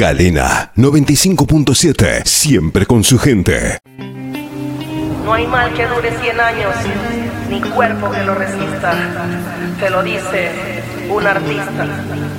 Galena 95.7, siempre con su gente. No hay mal que dure 100 años, ni cuerpo que lo resista. Te lo dice un artista.